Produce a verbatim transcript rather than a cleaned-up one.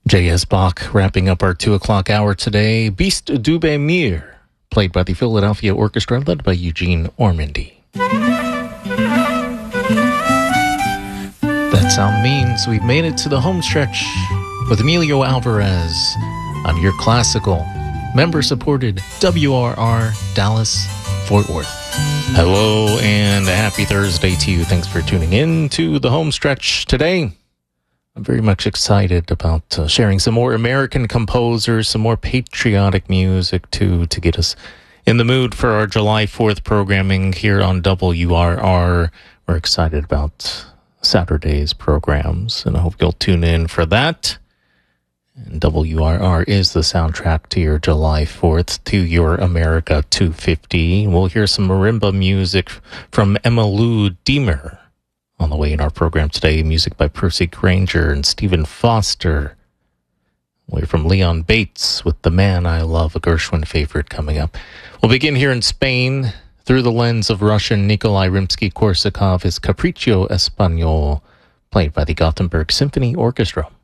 J S. Bach wrapping up our two o'clock hour today. Beast du Mir, played by the Philadelphia Orchestra, led by Eugene Ormandy. That sound means we've made it to the home stretch with Emilio Alvarez on your classical, member-supported W R R Dallas Fort Worth. Hello and a happy Thursday to you. Thanks for tuning in to the home stretch today. I'm very much excited about uh, sharing some more American composers, some more patriotic music to, to get us in the mood for our July fourth programming here on W R R. We're excited about Saturday's programs, and I hope you'll tune in for that. And W R R is the soundtrack to your July fourth, to your America two fifty. We'll hear some marimba music from Emmylou Deemer on the way in our program today. Music by Percy Granger and Stephen Foster. We're from Leon Bates with The Man I Love, a Gershwin favorite coming up. We'll begin here in Spain through the lens of Russian Nikolai Rimsky-Korsakov, his Capriccio Español, played by the Gothenburg Symphony Orchestra.